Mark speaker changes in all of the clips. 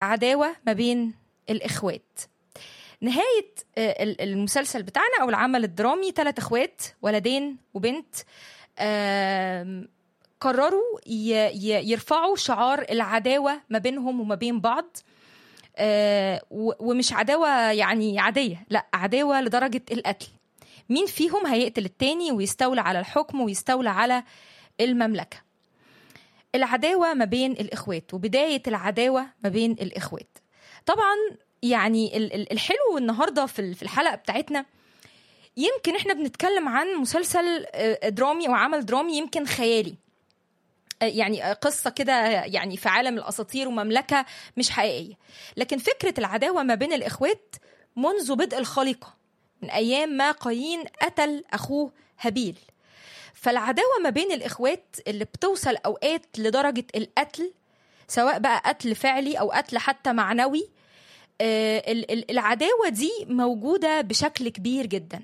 Speaker 1: عداوة ما بين الإخوات. نهاية المسلسل بتاعنا أو العمل الدرامي 3 إخوات، ولدين وبنت، قرروا يرفعوا شعار العداوة ما بينهم وما بين بعض. ومش عداوة يعني عادية، لا، عداوة لدرجة القتل. مين فيهم هيقتل التاني ويستولى على الحكم ويستولى على المملكة. العداوة ما بين الإخوات وبداية العداوة ما بين الإخوات. طبعا يعني الحلو النهاردة في الحلقة بتاعتنا، يمكن احنا بنتكلم عن مسلسل درامي أو عمل درامي يمكن خيالي، يعني قصة كده يعني في عالم الأساطير ومملكة مش حقيقية. لكن فكرة العداوة ما بين الإخوات منذ بدء الخليقة، من أيام ما قايين قتل أخوه هابيل. فالعداوة ما بين الإخوات اللي بتوصل أوقات لدرجة القتل، سواء بقى قتل فعلي أو قتل حتى معنوي، العداوة دي موجودة بشكل كبير جدا.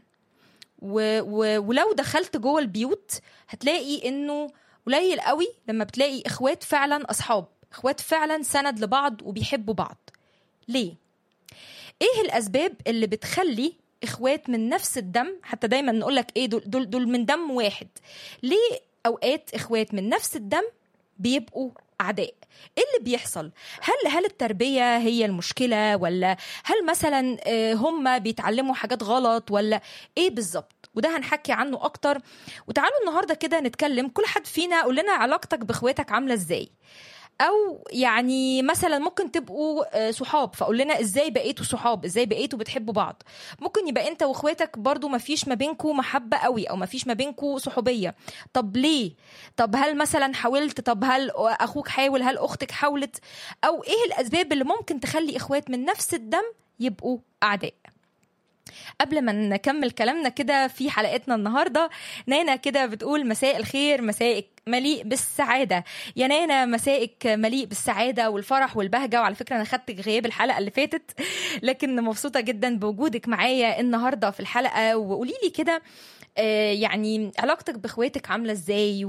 Speaker 1: ولو دخلت جوه البيوت هتلاقي إنه قليل قوي لما بتلاقي إخوات فعلا أصحاب، إخوات فعلا سند لبعض وبيحبوا بعض. ليه؟ إيه الأسباب اللي بتخلي إخوات من نفس الدم، حتى دايما نقولك إيه، دول من دم واحد، ليه أوقات إخوات من نفس الدم بيبقوا أعداء؟ إيه اللي بيحصل؟ هل التربية هي المشكلة، ولا هل مثلا هم بيتعلموا حاجات غلط، ولا إيه بالظبط؟ وده هنحكي عنه أكتر. وتعالوا النهاردة كده نتكلم، كل حد فينا قول لنا علاقتك بإخواتك عاملة إزاي، أو يعني مثلا ممكن تبقوا صحاب، فقول لنا إزاي بقيتوا صحاب، إزاي بقيتوا بتحبوا بعض. ممكن يبقى أنت وإخواتك برضو مفيش ما بينكوا محبة قوي، أو مفيش ما بينكوا صحوبية. طب ليه؟ طب هل مثلا حاولت؟ طب هل أخوك حاول؟ هل أختك حاولت؟ أو إيه الأسباب اللي ممكن تخلي إخوات من نفس الدم يبقوا أعداء؟ قبل ما نكمل كلامنا كده في حلقتنا النهاردة، نانا كده بتقول مساء الخير، مسائك مليء بالسعادة. يا نانا مسائك مليء بالسعادة والفرح والبهجة. وعلى فكرة أنا خدت غياب الحلقة اللي فاتت، لكن مبسوطة جدا بوجودك معايا النهاردة في الحلقة. وقوليلي كده يعني علاقتك باخواتك عامله ازاي،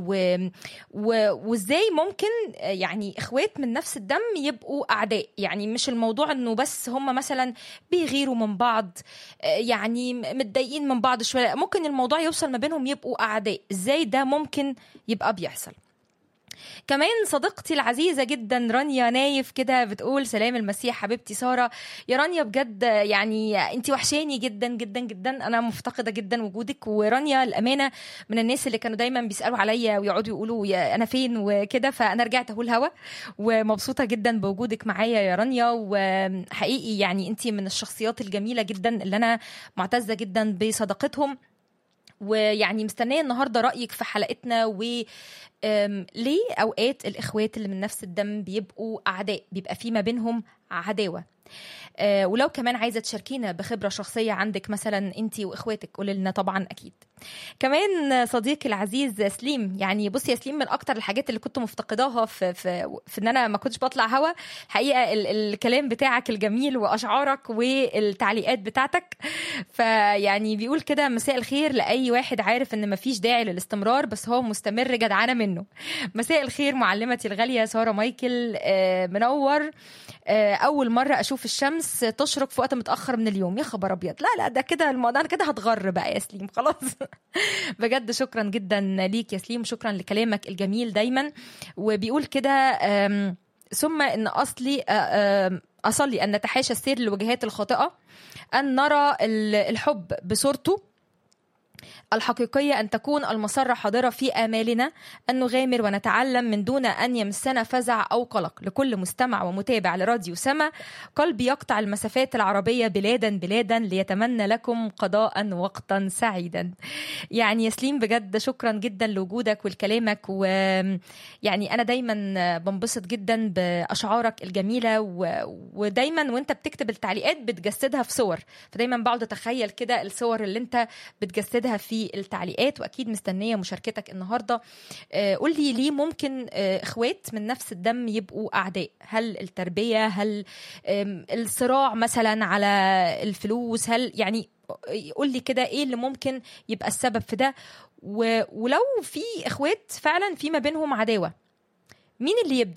Speaker 1: وازاي ممكن يعني اخوات من نفس الدم يبقوا اعداء؟ يعني مش الموضوع انه بس هم مثلا بيغيروا من بعض، يعني متضايقين من بعض شويه، ممكن الموضوع يوصل ما بينهم يبقوا اعداء. ازاي ده ممكن يبقى بيحصل؟ كمان صديقتي العزيزة جدا رانيا نايف كده بتقول سلام المسيح حبيبتي سارة. يا رانيا بجد يعني انتي وحشاني جدا جدا جدا، انا مفتقدة جدا وجودك. ورانيا الامانة من الناس اللي كانوا دايما بيسألوا عليا ويقعدوا يقولوا يا انا فين وكده، فانا رجعت اهو الهوا، ومبسوطة جدا بوجودك معايا يا رانيا. وحقيقي يعني انتي من الشخصيات الجميلة جدا اللي انا معتزة جدا بصداقتهم. ويعني مستنية النهاردة رأيك في حلقتنا، ليه أوقات الإخوات اللي من نفس الدم بيبقوا أعداء، بيبقى في ما بينهم عداوة. ولو كمان عايزة تشاركينا بخبرة شخصية عندك مثلا انتي واخواتك قولي لنا طبعا اكيد. كمان صديقي العزيز سليم، يعني بصي يا سليم، من اكتر الحاجات اللي كنت مفتقداها في ان انا ما كنتش بطلع هوا حقيقة الكلام بتاعك الجميل واشعارك والتعليقات بتاعتك. فيعني بيقول كده مساء الخير لاي واحد عارف ان مفيش داعي للاستمرار بس هو مستمر، جدعانة منه. مساء الخير معلمتي الغالية سارة مايكل، منور. اول مرة اشوف الشمس تشرق في وقت متاخر من اليوم، يا خبر ابيض. لا ده كده الموضوع كده هتغر بقى يا سليم، خلاص. بجد شكرا جدا ليك يا سليم، شكرا لكلامك الجميل دايما. وبيقول كده ثم ان اصلي ان نتحاشى السير للوجهات الخاطئه، ان نرى الحب بصورته الحقيقية، أن تكون المسرة حاضرة في آمالنا، أن نغامر ونتعلم من دون أن يمسنا فزع أو قلق. لكل مستمع ومتابع لراديو سما، قلبي يقطع المسافات العربية بلادا بلادا ليتمنى لكم قضاء وقتا سعيدا. يعني يسليم بجد شكرا جدا لوجودك ولكلامك، ويعني أنا دايما بنبسط جدا بأشعارك الجميلة، ودايما وانت بتكتب التعليقات بتجسدها في صور، فدايما بقعد أتخيل كده الصور اللي انت بتجسدها في التعليقات. واكيد مستنيه مشاركتك النهارده. قولي ليه ممكن اخوات من نفس الدم يبقوا اعداء؟ هل التربيه؟ هل الصراع مثلا على الفلوس؟ هل يعني قولي كده ايه اللي ممكن يبقى السبب في ده؟ ولو في اخوات فعلا في ما بينهم عداوه، مين اللي يبدا؟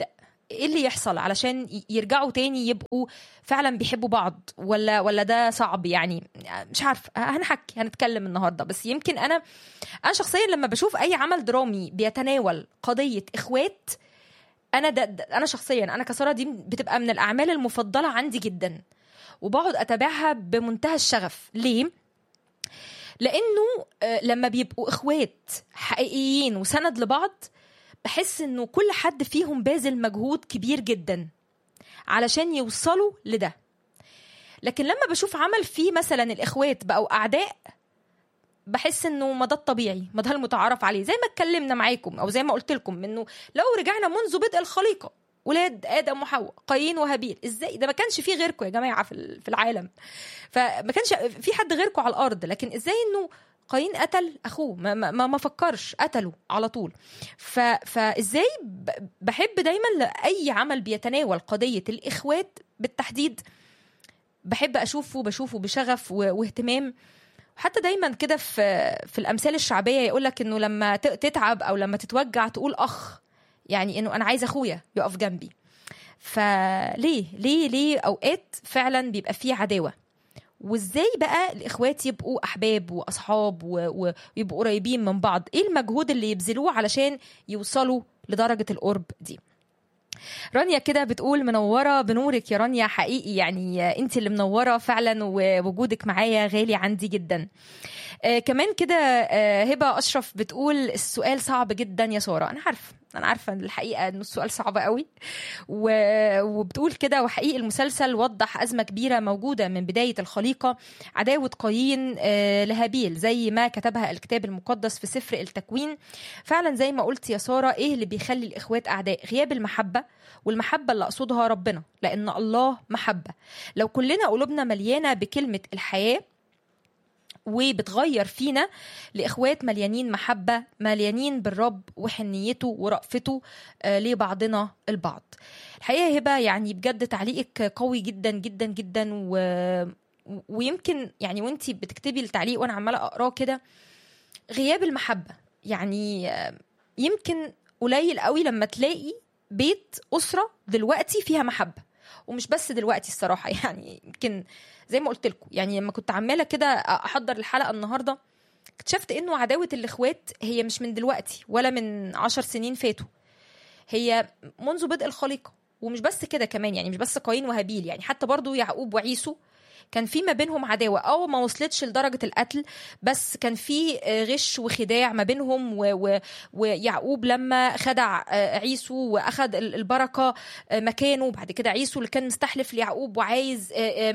Speaker 1: ايه اللي يحصل علشان يرجعوا تاني يبقوا فعلا بيحبوا بعض، ولا ده صعب يعني؟ مش عارف، هنتكلم النهارده. بس يمكن انا شخصيا لما بشوف اي عمل درامي بيتناول قضيه اخوات، انا شخصيا انا كساره دي بتبقى من الاعمال المفضله عندي جدا، وبقعد اتابعها بمنتهى الشغف. ليه؟ لانه لما بيبقوا اخوات حقيقيين وسند لبعض، بحس انه كل حد فيهم باذل مجهود كبير جدا علشان يوصلوا لده. لكن لما بشوف عمل فيه مثلا الاخوات بقوا اعداء، بحس انه ما ده الطبيعي، ما ده المتعارف عليه، زي ما اتكلمنا معاكم او زي ما قلت لكم انه لو رجعنا منذ بدء الخليقه، ولاد ادم وحواء، قايين وهابيل، ازاي ده ما كانش فيه غيركم يا جماعه في العالم، فما كانش في حد غيركم على الارض، لكن ازاي انه قايين قتل اخوه؟ ما فكرش، قتله على طول. فازاي بحب دايما لاي عمل بيتناول قضيه الاخوات بالتحديد، بحب بشوفه بشغف واهتمام. وحتى دايما كده في الامثال الشعبيه يقولك انه لما تتعب او لما تتوجع تقول اخ، يعني انه انا عايز اخويا يقف جنبي. فليه اوقات فعلا بيبقى فيه عداوه، وازاي بقى الاخوات يبقوا احباب واصحاب ويبقوا قريبين من بعض؟ ايه المجهود اللي يبذلوه علشان يوصلوا لدرجه القرب دي؟ رانيا كده بتقول منورة بنورك يا رانيا، حقيقي يعني انت اللي منورة فعلا، ووجودك معايا غالي عندي جدا. كمان كده هبة أشرف بتقول السؤال صعب جدا يا سارة. أنا عارفة الحقيقة أنه السؤال صعب قوي، وبتقول كده وحقيقي المسلسل وضح أزمة كبيرة موجودة من بداية الخليقة، عداوة قايين لهابيل زي ما كتبها الكتاب المقدس في سفر التكوين. فعلا زي ما قلت يا سارة، إيه اللي بيخلي الإخوات أعداء؟ غياب المحبة، والمحبة اللي أقصدها ربنا، لأن الله محبة. لو كلنا قلوبنا مليانة بكلمة الحياة وبتغير فينا لإخوات مليانين محبة، مليانين بالرب وحنيته ورأفته لبعضنا البعض. الحقيقة هبة يعني بجد تعليقك قوي جدا جدا جدا، ويمكن يعني وانتي بتكتبي التعليق وانا عمالة اقراه كده، غياب المحبة يعني يمكن قليل قوي لما تلاقي بيت أسرة دلوقتي فيها محبة. ومش بس دلوقتي الصراحة، يعني يمكن زي ما قلت لكم، يعني لما كنت عمالة كده أحضر الحلقة النهاردة، اكتشفت إنه عداوة الإخوات هي مش من دلوقتي ولا من 10 سنين فاتوا، هي منذ بدء الخليقة. ومش بس كده كمان، يعني مش بس قايين وهابيل، يعني حتى برضو يعقوب وعيسو كان في ما بينهم عداوة، ما وصلتش لدرجة القتل، بس كان في غش وخداع ما بينهم، ويعقوب لما خدع عيسو وأخذ البركة مكانه، وبعد كده عيسو اللي كان مستحلف ليعقوب وعايز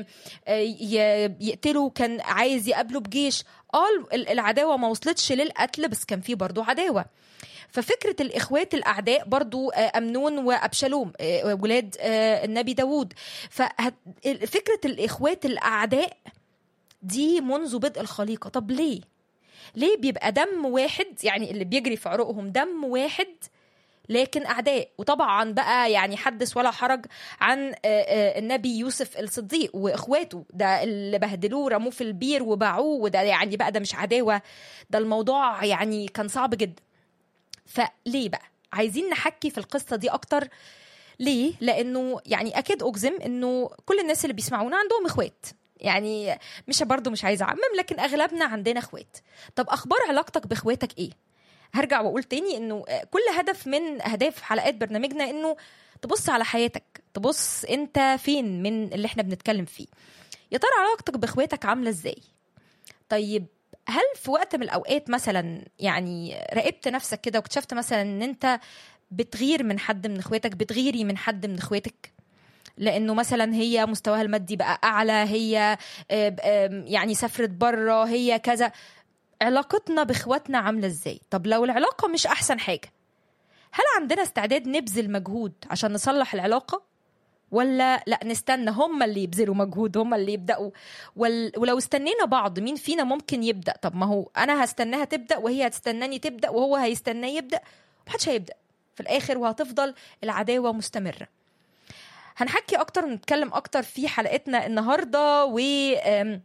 Speaker 1: يقتله، كان عايز يقابله بجيش. العداوة ما وصلتش للقتل، بس كان في برضو عداوة. ففكرة الإخوات الأعداء برضو أمنون وأبشالوم ولاد النبي داود، ففكرة الإخوات الأعداء دي منذ بدء الخليقة. طب ليه بيبقى دم واحد، يعني اللي بيجري في عروقهم دم واحد لكن أعداء؟ وطبعا بقى يعني حدث ولا حرج عن النبي يوسف الصديق وإخواته، ده اللي بهدلوه رموه في البير وباعوه، وده يعني بقى ده مش عداوة، ده الموضوع يعني كان صعب جدا. فليه بقى عايزين نحكي في القصة دي أكتر؟ ليه؟ لأنه يعني أكيد أجزم أنه كل الناس اللي بيسمعونا عندهم إخوات، يعني مش عايزة أعمم، لكن أغلبنا عندنا إخوات. طب أخبار علاقتك بإخواتك إيه؟ هرجع وأقول تاني أنه كل هدف من أهداف حلقات برنامجنا أنه تبص على حياتك، تبص أنت فين من اللي احنا بنتكلم فيه. يا ترى علاقتك بإخواتك عاملة إزاي؟ طيب هل في وقت من الأوقات مثلا يعني راقبت نفسك كده واكتشفت مثلا ان انت بتغير من حد من اخواتك، بتغيري من حد من اخواتك لانه مثلا هي مستواها المادي بقى اعلى، هي يعني سافرت بره، هي كذا؟ علاقتنا باخواتنا عاملة ازاي؟ طب لو العلاقة مش احسن حاجة، هل عندنا استعداد نبذل مجهود عشان نصلح العلاقة، ولا لا نستنى هم اللي يبذلوا مجهود، هم اللي يبدأوا؟ ولو استنينا بعض مين فينا ممكن يبدأ؟ طب ما هو أنا هستناها تبدأ وهي هتستناني تبدأ وهو هيستناه يبدأ، محدش هيبدأ في الآخر، وهتفضل العداوة مستمرة. هنحكي أكتر ونتكلم أكتر في حلقتنا النهاردة،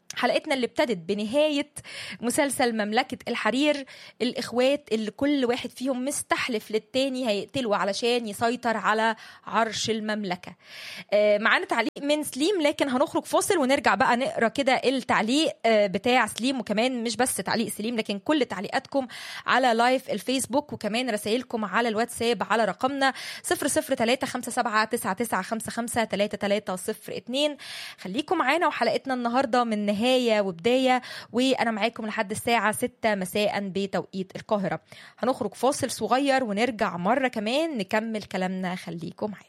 Speaker 1: حلقتنا اللي ابتدت بنهاية مسلسل مملكة الحرير، الإخوات اللي كل واحد فيهم مستحلف للتاني هيقتله علشان يسيطر على عرش المملكة. معانا تعليق من سليم، لكن هنخرج فاصل ونرجع بقى نقرأ كده التعليق بتاع سليم، وكمان مش بس تعليق سليم لكن كل تعليقاتكم على لايف الفيسبوك، وكمان رسائلكم على الواتساب على رقمنا 0035799553302. خليكم معانا، وحلقتنا النهاردة من نهاية وبداية، وأنا معاكم لحد الساعة 6 مساء بتوقيت القاهرة. هنخرج فاصل صغير ونرجع مرة كمان نكمل كلامنا، خليكم معانا.